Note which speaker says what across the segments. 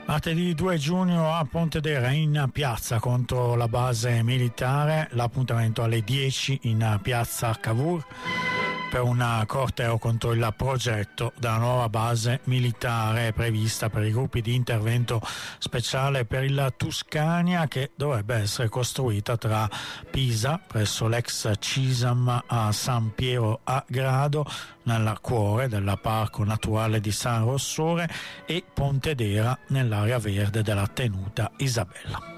Speaker 1: Martedì 2 giugno a Pontedera in piazza contro la base militare, l'appuntamento alle 10 in piazza Cavour per un corteo contro il progetto della nuova base militare prevista per i gruppi di intervento speciale per il Tuscania, che dovrebbe essere costruita tra Pisa, presso l'ex CISAM a San Piero a Grado, nel cuore del Parco Naturale di San Rossore, e Pontedera, nell'area verde della Tenuta Isabella.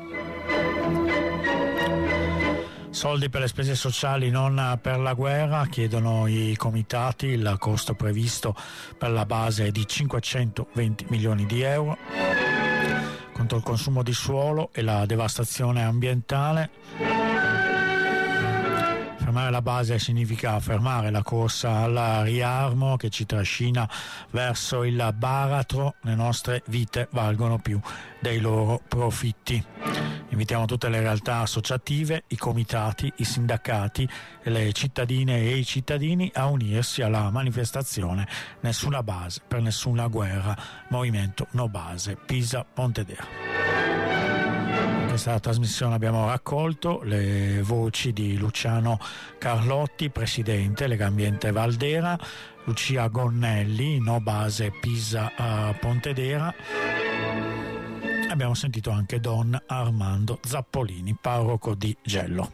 Speaker 1: Soldi per le spese sociali, non per la guerra, chiedono i comitati. Il costo previsto per la base è di 520 milioni di euro. Contro il consumo di suolo e la devastazione ambientale. Fermare la base significa fermare la corsa al riarmo che ci trascina verso il baratro. Le nostre vite valgono più dei loro profitti. Invitiamo tutte le realtà associative, i comitati, i sindacati e le cittadine e i cittadini a unirsi alla manifestazione Nessuna base per nessuna guerra, Movimento No Base, Pisa Pontedera. In questa trasmissione abbiamo raccolto le voci di Luciano Carlotti, presidente Legambiente Valdera, Lucia Gonnelli, No Base Pisa Pontedera. Abbiamo sentito anche Don Armando Zappolini, parroco di Gello.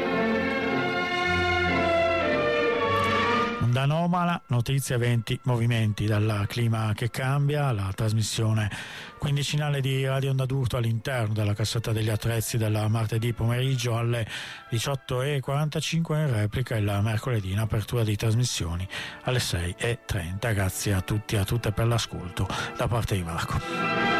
Speaker 1: Onda anomala, notizie, eventi, movimenti, dal clima che cambia, la trasmissione quindicinale di Radio Onda d'Urto all'interno della cassetta degli attrezzi del martedì pomeriggio alle 18:45, in replica il mercoledì in apertura di trasmissioni alle 6:30. Grazie a tutti e a tutte per l'ascolto da parte di Marco.